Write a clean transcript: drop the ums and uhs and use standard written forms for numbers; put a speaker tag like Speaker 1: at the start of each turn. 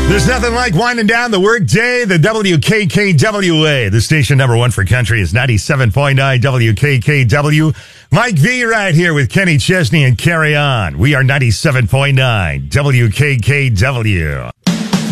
Speaker 1: There's nothing like winding down the workday. The WKKWA, the station number one for country, is 97.9 WKKW. Mike V right here with Kenny Chesney and Carry On. We are 97.9 WKKW.